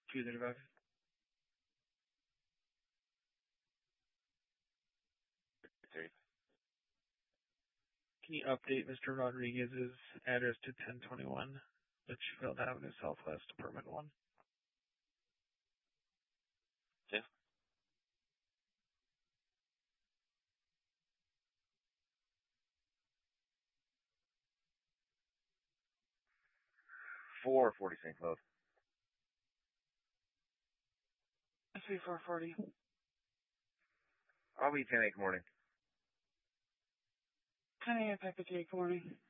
235. Can you update Mr. Rodriguez's address to 1021 Litchfield Avenue Southwest, Apartment 1? Yeah. $440 St. Cloud. I say 440. I'll be 10 8 morning. 10 a.m. Pacific, morning.